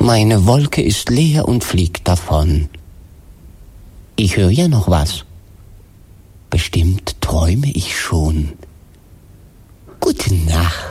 Meine Wolke ist leer und fliegt davon. Ich höre ja noch was. Bestimmt träume ich schon. Gute Nacht.